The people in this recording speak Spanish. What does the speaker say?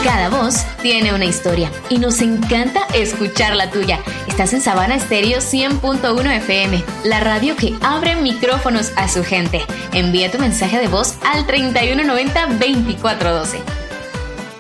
Cada voz tiene una historia y nos encanta escuchar la tuya. Estás en Sabana Estéreo 100.1 FM, la radio que abre micrófonos a su gente. Envía tu mensaje de voz al 3190-2412.